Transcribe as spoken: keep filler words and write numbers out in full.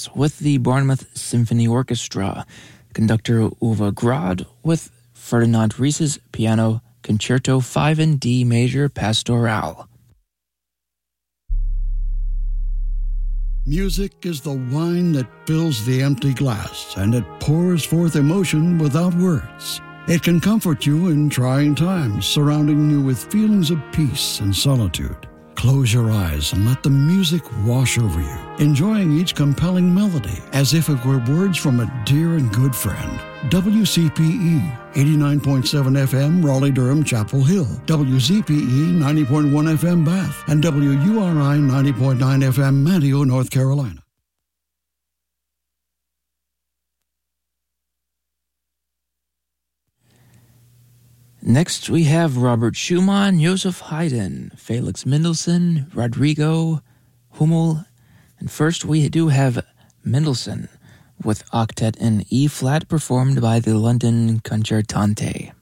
Mass with the Bournemouth Symphony Orchestra. Conductor Uwe Grad with Ferdinand Ries's Piano Concerto five in D Major Pastoral. Music is the wine that fills the empty glass, and it pours forth emotion without words. It can comfort you in trying times, surrounding you with feelings of peace and solitude. Close your eyes and let the music wash over you, enjoying each compelling melody as if it were words from a dear and good friend. W C P E, eighty-nine point seven F M, Raleigh-Durham, Chapel Hill. W Z P E, ninety point one F M, Bath. And W U R I, ninety point nine F M, Manteo, North Carolina. Next, we have Robert Schumann, Joseph Haydn, Felix Mendelssohn, Rodrigo, Hummel, and first we do have Mendelssohn with Octet in E-flat performed by the London Concertante.